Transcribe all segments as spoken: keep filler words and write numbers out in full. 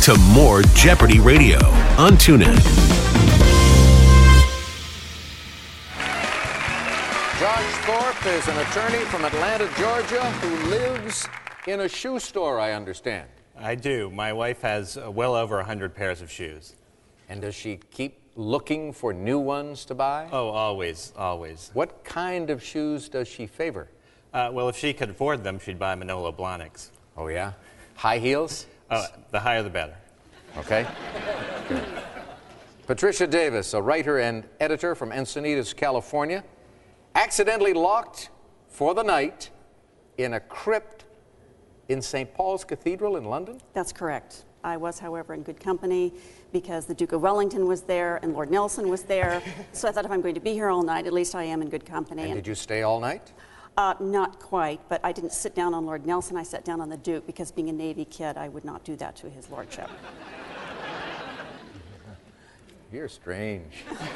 to more Jeopardy Radio on TuneIn. Josh Thorpe is an attorney from Atlanta, Georgia, who lives in a shoe store, I understand. I do. My wife has uh, well over one hundred pairs of shoes. And does she keep looking for new ones to buy? Oh, always, always. What kind of shoes does she favor? Uh, well, if she could afford them, she'd buy Manolo Blahniks. Oh, yeah? High heels? Oh, the higher the better. Okay. Good. Patricia Davis, a writer and editor from Encinitas, California, accidentally locked for the night in a crypt in Saint Paul's Cathedral in London? That's correct. I was, however, in good company because the Duke of Wellington was there and Lord Nelson was there. So I thought if I'm going to be here all night, at least I am in good company. And, and did you stay all night? Uh, not quite, but I didn't sit down on Lord Nelson. I sat down on the Duke because being a Navy kid, I would not do that to his lordship. You're strange.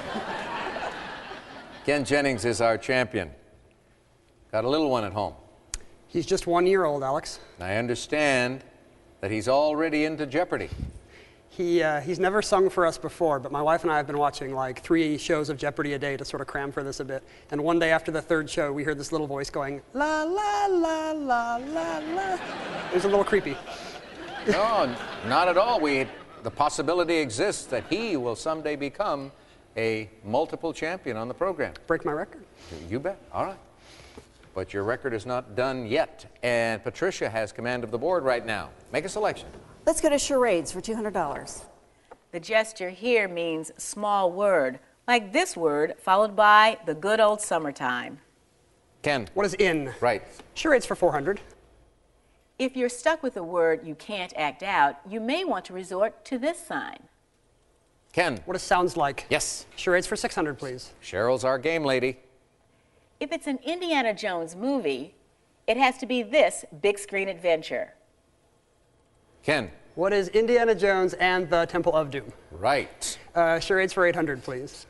Ken Jennings is our champion. Got a little one at home. He's just one year old, Alex. I understand that he's already into Jeopardy. He, uh, he's never sung for us before, but my wife and I have been watching like three shows of Jeopardy a day to sort of cram for this a bit. And one day after the third show, we heard this little voice going, la, la, la, la, la, la. It was a little creepy. No, not at all. We, the possibility exists that he will someday become a multiple champion on the program. Break my record? You bet. All right. But your record is not done yet. And Patricia has command of the board right now. Make a selection. Let's go to charades for two hundred dollars. The gesture here means small word, like this word followed by the good old summertime. Ken. What is in? Right. Charades for four hundred. If you're stuck with a word you can't act out, you may want to resort to this sign. Ken. What does sounds like? Yes. Charades for six hundred, please. Cheryl's our game lady. If it's an Indiana Jones movie, it has to be this big screen adventure. Ken. What is Indiana Jones and the Temple of Doom? Right. Uh, charades for eight hundred, please.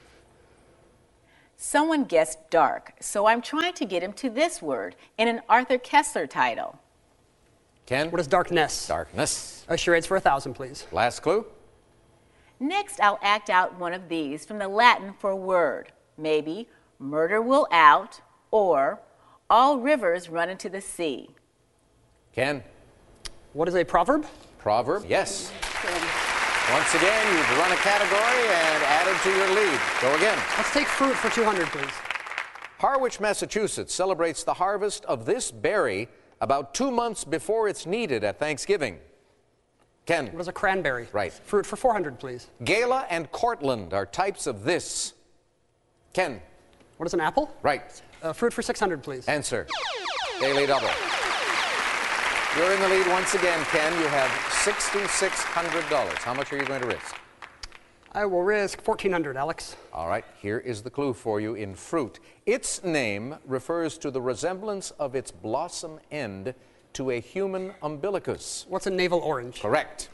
Someone guessed dark, so I'm trying to get him to this word in an Arthur Kessler title. Ken. What is darkness? Darkness. Uh, charades for a thousand, please. Last clue. Next, I'll act out one of these from the Latin for word. Maybe murder will out, or all rivers run into the sea. Ken. What is a proverb? Proverb, yes. Once again, you've run a category and added to your lead. Go again. Let's take fruit for two hundred, please. Harwich, Massachusetts celebrates the harvest of this berry about two months before it's needed at Thanksgiving. Ken. What is a cranberry? Right. Fruit for four hundred, please. Gala and Cortland are types of this. Ken. What is an apple? Right. Uh, fruit for six hundred, please. Answer. Daily double. You're in the lead once again, Ken. You have six thousand six hundred dollars. How much are you going to risk? I will risk fourteen hundred, Alex. All right, here is the clue for you in fruit. Its name refers to the resemblance of its blossom end to a human umbilicus. What's a navel orange? Correct.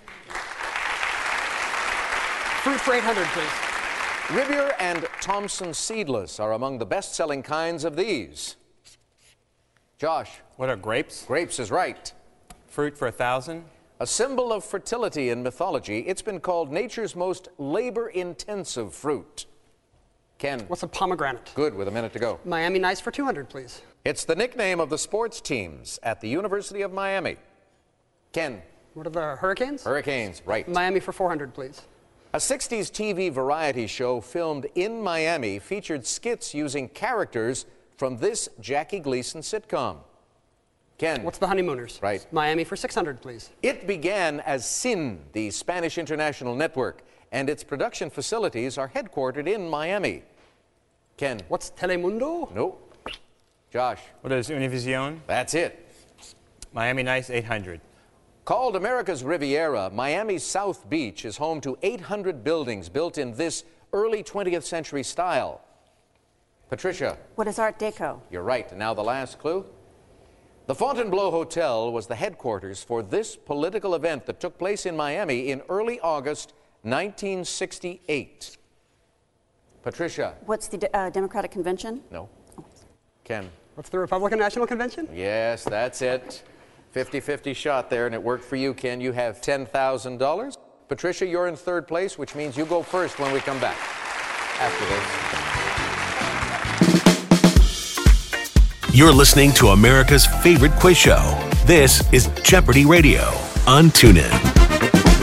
Fruit for eight hundred, please. Rivier and Thompson seedless are among the best-selling kinds of these. Josh. What are grapes? Grapes is right. Fruit for a thousand. A symbol of fertility in mythology, it's been called nature's most labor-intensive fruit. Ken. What's a pomegranate? Good, with a minute to go. Miami Nice for two hundred, please. It's the nickname of the sports teams at the University of Miami. Ken. What are the Hurricanes? Hurricanes, right. Miami for four hundred, please. A sixties T V variety show filmed in Miami featured skits using characters from this Jackie Gleason sitcom. Ken. What's the Honeymooners? Right. Miami for six hundred, please. It began as S I N, the Spanish international network, and its production facilities are headquartered in Miami. Ken. What's Telemundo? Nope. Josh. What is Univision? That's it. Miami Nice, eight hundred. Called America's Riviera, Miami's South Beach is home to eight hundred buildings built in this early twentieth century style. Patricia. What is Art Deco? You're right. And now the last clue. The Fontainebleau Hotel was the headquarters for this political event that took place in Miami in early August nineteen sixty-eight. Patricia. What's the uh, Democratic Convention? No. Ken. What's the Republican National Convention? Yes, that's it. fifty fifty shot there, and it worked for you, Ken. You have ten thousand dollars. Patricia, you're in third place, which means you go first when we come back after this. You're listening to America's favorite quiz show. This is Jeopardy Radio on TuneIn.